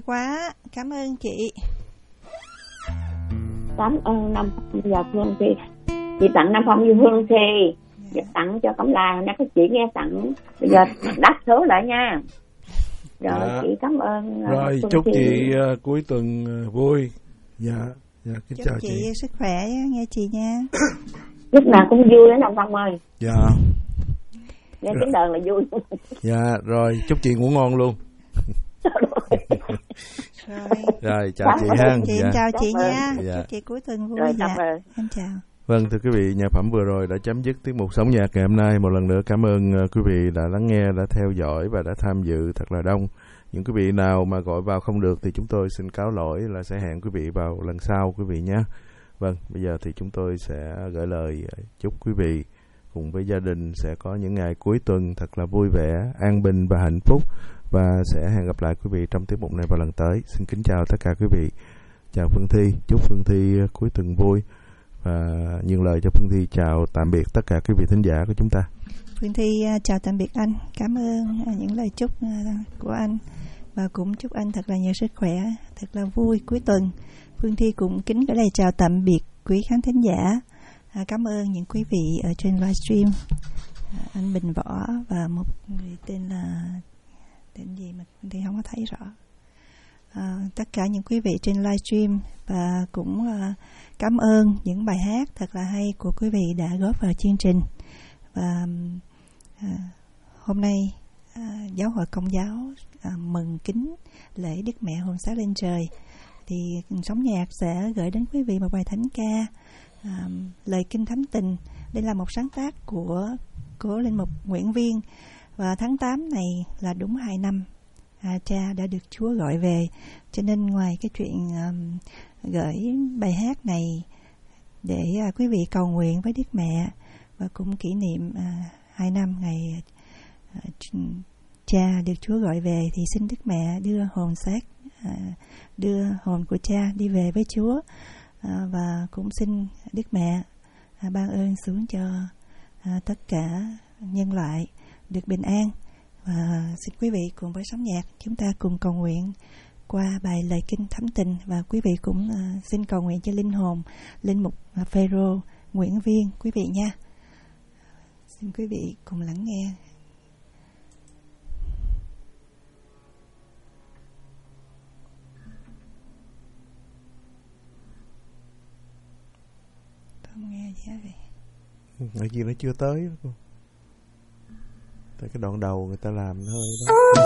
quá, cảm ơn chị. Cảm ơn Nam Phong và Phương Thi. Chị tặng Nam Phong với Phương Thi. Dạ. Tặng cho Cẩm Lai, nãy các chị nghe tặng. Bây giờ đắt số lại nha. Rồi chị cảm ơn. Rồi Phương chúc Thi. chị cuối tuần vui. Dạ, kính chào chị. Chúc chị sức khỏe, nghe chị nha. Lúc nào cũng vui đó Nam Phong ơi. Dạ. Nghe tiếng đờn là vui. Dạ, rồi chúc chị ngủ ngon luôn. Rồi chào chị ha. Chị dạ. Chào chị nha. Dạ. Chúc chị cuối tuần vui. Rồi, dạ. Em chào. Vâng, thưa quý vị, nhạc phẩm vừa rồi đã chấm dứt tiết mục Sống Nhạc ngày hôm nay. Một lần nữa cảm ơn quý vị đã lắng nghe, đã theo dõi và đã tham dự thật là đông. Những quý vị nào mà gọi vào không được thì chúng tôi xin cáo lỗi, là sẽ hẹn quý vị vào lần sau quý vị nhé. Vâng, bây giờ thì chúng tôi sẽ gửi lời chúc quý vị cùng với gia đình sẽ có những ngày cuối tuần thật là vui vẻ, an bình và hạnh phúc. Và sẽ hẹn gặp lại quý vị trong tiết mục này vào lần tới. Xin kính chào tất cả quý vị. Chào Phương Thi, chúc Phương Thi cuối tuần vui. Và nhường lời cho Phương Thi chào tạm biệt tất cả quý vị thính giả của chúng ta. Phương Thi chào tạm biệt anh. Cảm ơn những lời chúc của anh. Và cũng chúc anh thật là nhiều sức khỏe, thật là vui cuối tuần. Phương Thi cũng kính gửi lời chào tạm biệt quý khán thính giả. Cảm ơn những quý vị ở trên livestream. Anh Bình Võ và một người tên gì mà Phương Thi không có thấy rõ. Tất cả những quý vị trên livestream, và cũng cảm ơn những bài hát thật là hay của quý vị đã góp vào chương trình. Và hôm nay Giáo hội Công giáo mừng kính lễ Đức Mẹ hồn xác lên trời, thì Sống Nhạc sẽ gửi đến quý vị một bài thánh ca, lời kinh thánh tình. Đây là một sáng tác của linh mục Nguyễn Viên. Và tháng 8 này là đúng 2 năm cha đã được Chúa gọi về. Cho nên ngoài cái chuyện gửi bài hát này để quý vị cầu nguyện với Đức Mẹ, và cũng kỷ niệm 2 năm ngày cha được Chúa gọi về, thì xin Đức Mẹ đưa hồn của cha đi về với Chúa. Và cũng xin Đức Mẹ ban ơn xuống cho tất cả nhân loại được bình an. Và xin quý vị cùng với Sống Nhạc chúng ta cùng cầu nguyện qua bài lời kinh thánh tình. Và quý vị cũng xin cầu nguyện cho linh hồn linh mục Phêrô Nguyễn Viên quý vị nha. Xin quý vị cùng lắng nghe. Tôi không nghe gì hết vậy. Cái gì nó chưa tới đó cô. Tại cái đoạn đầu người ta làm hơi đó.